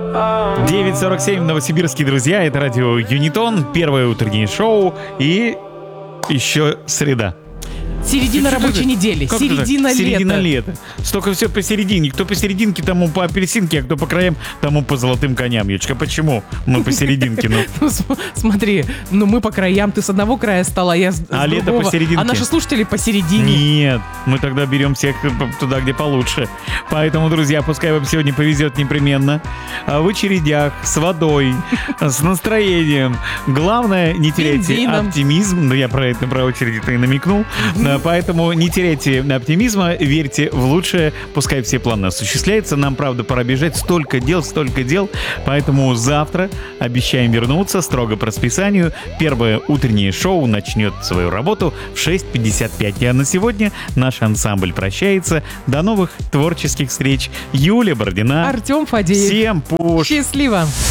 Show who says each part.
Speaker 1: 9:47 Новосибирские друзья. Это радио Юнитон. Первое утреннее шоу. И еще среда.
Speaker 2: Середина рабочей недели,
Speaker 1: середина лета. Столько все посередине. Кто посерединке, тому по апельсинке, а кто по краям, тому по золотым коням. Ючка, почему мы посерединке?
Speaker 2: Смотри, мы по краям, ты с одного края стола, я с другого.
Speaker 1: А лето посерединке.
Speaker 2: А наши слушатели посередине.
Speaker 1: Нет, мы тогда берем всех туда, где получше. Поэтому, друзья, пускай вам сегодня повезет непременно. В очередях, с водой, с настроением. Главное, не теряйте оптимизм. Ну, я про очереди-то и намекнул. Поэтому не теряйте оптимизма, верьте в лучшее, пускай все планы осуществляются. Нам, правда, пора бежать. Столько дел. Поэтому завтра обещаем вернуться строго по расписанию. Первое утреннее шоу начнет свою работу в 6:55. А на сегодня наш ансамбль прощается. До новых творческих встреч. Юлия Бородина.
Speaker 2: Артем Фадеев.
Speaker 1: Всем пуш.
Speaker 2: Счастливо.